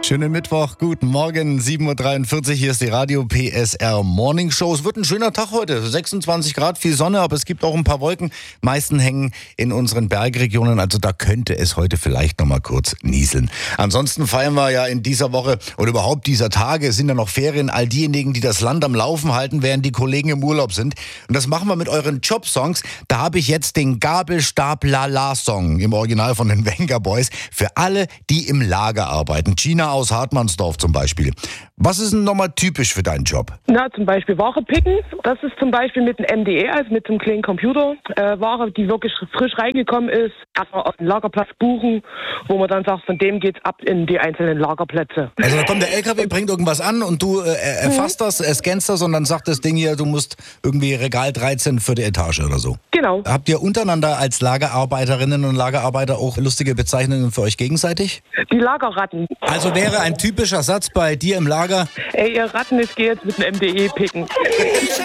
Schönen Mittwoch, guten Morgen, 7.43 Uhr, hier ist die Radio PSR Morning Show. Es wird ein schöner Tag heute, 26 Grad, viel Sonne, aber es gibt auch ein paar Wolken. Meisten hängen in unseren Bergregionen, also da könnte es heute vielleicht noch mal kurz nieseln. Ansonsten feiern wir ja in dieser Woche oder überhaupt dieser Tage, sind ja noch Ferien, all diejenigen, die das Land am Laufen halten, während die Kollegen im Urlaub sind. Und das machen wir mit euren Jobsongs. Da habe ich jetzt den Gabelstapler-La-Song im Original von den Venga Boys für alle, die im Lager arbeiten. Gina aus Hartmannsdorf zum Beispiel. Was ist denn nochmal typisch für deinen Job? Na, zum Beispiel Ware picken. Das ist zum Beispiel mit einem MDE, also mit einem kleinen Computer. Ware, die wirklich frisch reingekommen ist, erstmal auf den Lagerplatz buchen, wo man dann sagt, von dem geht's ab in die einzelnen Lagerplätze. Also da kommt der LKW, bringt irgendwas an und du erfasst das, scannst das und dann sagt das Ding hier, du musst irgendwie Regal 13 für die Etage oder so. Genau. Habt ihr untereinander als Lagerarbeiterinnen und Lagerarbeiter auch lustige Bezeichnungen für euch gegenseitig? Die Lagerratten. Also wäre ein typischer Satz bei dir im Lager: Ey, ihr Ratten, ich gehe jetzt mit einem MDE picken.